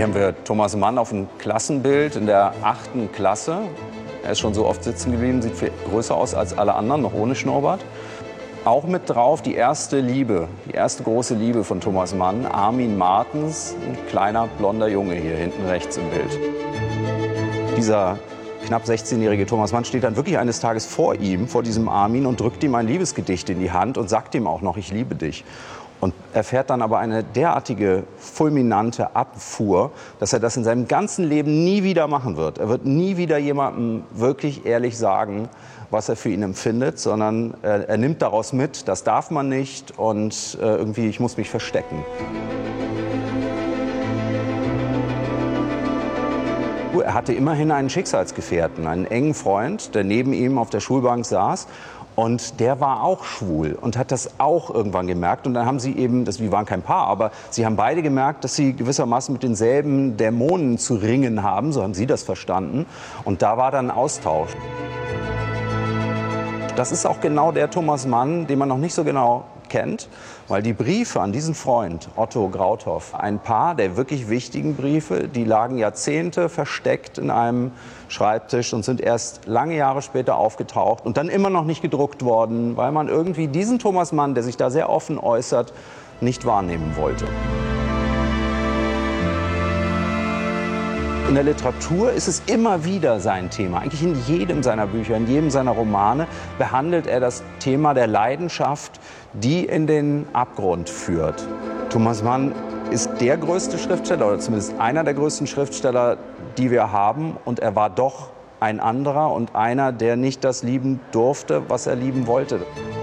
Hier haben wir Thomas Mann auf dem Klassenbild in der 8. Klasse. Er ist schon so oft sitzen geblieben, sieht viel größer aus als alle anderen, noch ohne Schnurrbart. Auch mit drauf die erste Liebe, die erste große Liebe von Thomas Mann, Armin Martens, ein kleiner blonder Junge hier hinten rechts im Bild. Dieser knapp 16-jährige Thomas Mann steht dann wirklich eines Tages vor ihm, vor diesem Armin, und drückt ihm ein Liebesgedicht in die Hand und sagt ihm auch noch, ich liebe dich. Und erfährt dann aber eine derartige fulminante Abfuhr, dass er das in seinem ganzen Leben nie wieder machen wird. Er wird nie wieder jemandem wirklich ehrlich sagen, was er für ihn empfindet, sondern er nimmt daraus mit, das darf man nicht und irgendwie, ich muss mich verstecken. Er hatte immerhin einen Schicksalsgefährten, einen engen Freund, der neben ihm auf der Schulbank saß. Und der war auch schwul und hat das auch irgendwann gemerkt. Und dann haben sie eben, die waren kein Paar, aber sie haben beide gemerkt, dass sie gewissermaßen mit denselben Dämonen zu ringen haben. So haben sie das verstanden. Und da war dann Austausch. Das ist auch genau der Thomas Mann, den man noch nicht so genau kennt, weil die Briefe an diesen Freund, Otto Grauthoff, ein paar der wirklich wichtigen Briefe, die lagen Jahrzehnte versteckt in einem Schreibtisch und sind erst lange Jahre später aufgetaucht und dann immer noch nicht gedruckt worden, weil man irgendwie diesen Thomas Mann, der sich da sehr offen äußert, nicht wahrnehmen wollte. In der Literatur ist es immer wieder sein Thema. Eigentlich in jedem seiner Bücher, in jedem seiner Romane behandelt er das Thema der Leidenschaft, die in den Abgrund führt. Thomas Mann ist der größte Schriftsteller, oder zumindest einer der größten Schriftsteller, die wir haben. Und er war doch ein anderer und einer, der nicht das lieben durfte, was er lieben wollte.